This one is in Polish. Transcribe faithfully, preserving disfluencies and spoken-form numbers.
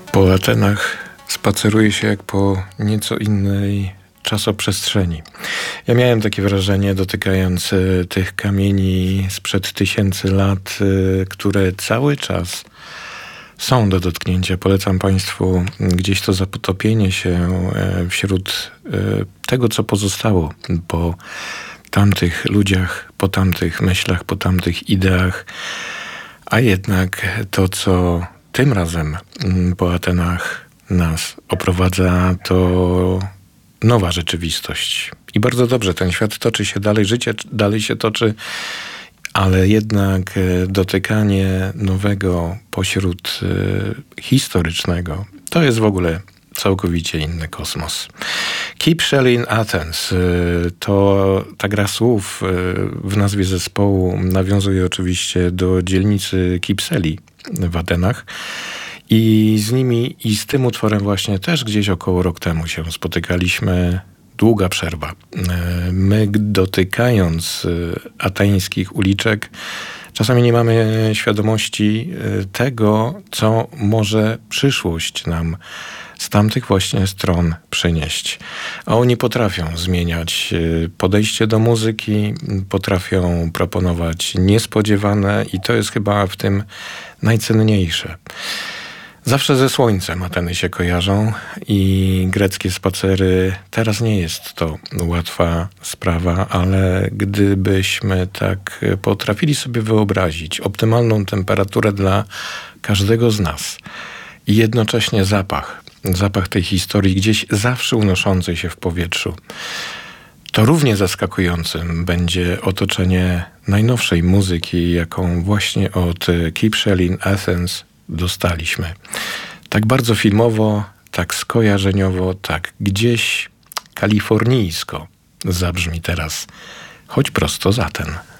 Po Atenach spaceruje się jak po nieco innej czasoprzestrzeni. Ja miałem takie wrażenie, dotykając e, tych kamieni sprzed tysięcy lat, e, które cały czas są do dotknięcia. Polecam Państwu gdzieś to zapotopienie się e, wśród e, tego, co pozostało po tamtych ludziach, po tamtych myślach, po tamtych ideach, a jednak to, co tym razem po Atenach nas oprowadza, to nowa rzeczywistość. I bardzo dobrze, ten świat toczy się dalej, życie dalej się toczy, ale jednak dotykanie nowego pośród y, historycznego to jest w ogóle całkowicie inny kosmos. Keep Shelley in Athens to ta gra słów w nazwie zespołu nawiązuje oczywiście do dzielnicy Kipseli w Atenach i z nimi i z tym utworem właśnie też gdzieś około rok temu się spotykaliśmy. Długa przerwa. My dotykając ateńskich uliczek czasami nie mamy świadomości tego, co może przyszłość nam z tamtych właśnie stron przynieść. A oni potrafią zmieniać podejście do muzyki, potrafią proponować niespodziewane i to jest chyba w tym najcenniejsze. Zawsze ze słońcem Ateny się kojarzą i greckie spacery. Teraz nie jest to łatwa sprawa, ale gdybyśmy tak potrafili sobie wyobrazić optymalną temperaturę dla każdego z nas i jednocześnie zapach, zapach tej historii gdzieś zawsze unoszącej się w powietrzu, to równie zaskakującym będzie otoczenie najnowszej muzyki, jaką właśnie od Keep Shelley in Athens dostaliśmy. Tak bardzo filmowo, tak skojarzeniowo, tak gdzieś kalifornijsko zabrzmi teraz, choć prosto z Aten.